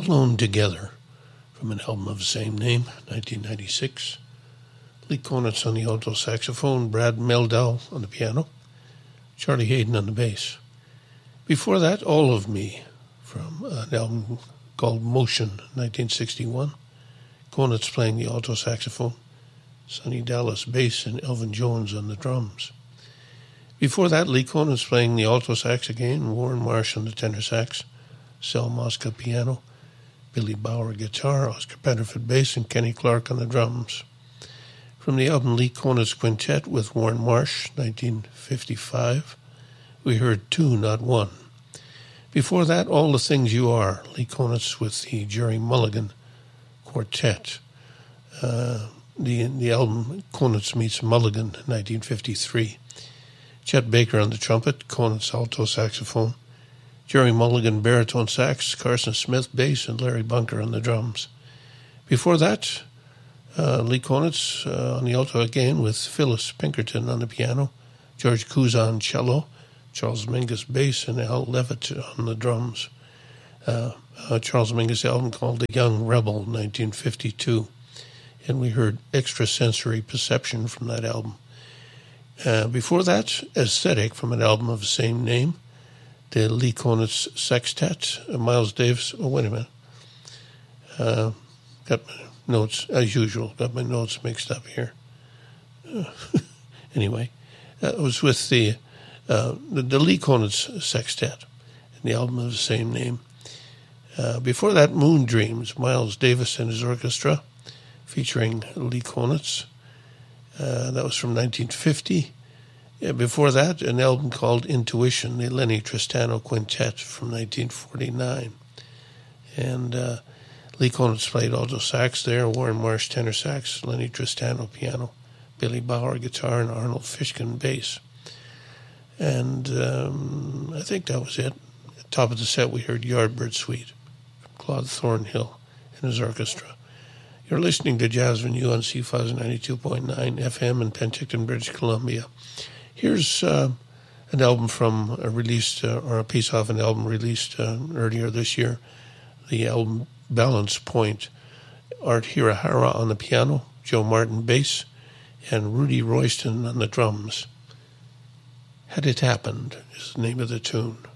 Alone Together, from an album of the same name, 1996. Lee Konitz on the alto saxophone, Brad Mehldau on the piano, Charlie Haden on the bass. Before that, All of Me, from an album called Motion, 1961. Konitz playing the alto saxophone, Sonny Dallas bass, and Elvin Jones on the drums. Before that, Lee Konitz playing the alto sax again, Warren Marsh on the tenor sax, Sal Mosca piano, Billy Bauer guitar, Oscar Petterford bass, and Kenny Clark on the drums. From the album Lee Konitz Quintet with Warren Marsh, 1955, we heard Two, Not One. Before that, All the Things You Are, Lee Konitz with the Jerry Mulligan Quartet. The album Konitz Meets Mulligan, 1953. Chet Baker on the trumpet, Konitz alto saxophone, Jerry Mulligan baritone sax, Carson Smith bass, and Larry Bunker on the drums. Before that, Lee Konitz on the alto again with Phyllis Pinkerton on the piano, George Curzon cello, Charles Mingus bass, and Al Levitt on the drums. Charles Mingus album called The Young Rebel, 1952. And we heard Extrasensory Perception from that album. Before that, Aesthetic from an album of the same name, the Lee Konitz Sextet, Miles Davis. Oh, wait a minute. Got my notes, as usual, got my notes mixed up here. Anyway, it was with the Lee Konitz Sextet, and the album of the same name. Before that, Moon Dreams, Miles Davis and his orchestra, featuring Lee Konitz. That was from 1950. Before that, an album called Intuition, the Lenny Tristano Quintet from 1949. And Lee Konitz played alto sax there, Warren Marsh tenor sax, Lenny Tristano piano, Billy Bauer guitar, and Arnold Fishkin bass. And I think that was it. At the top of the set, we heard Yardbird Suite from Claude Thornhill and his orchestra. You're listening to Jazz Venue on C-Fuzz 92.9 FM in Penticton, British Columbia. Here's an album from a released, or a piece off an album released earlier this year. The album Balance Point. Art Hirahara on the piano, Joe Martin bass, and Rudy Royston on the drums. Had It Happened is the name of the tune.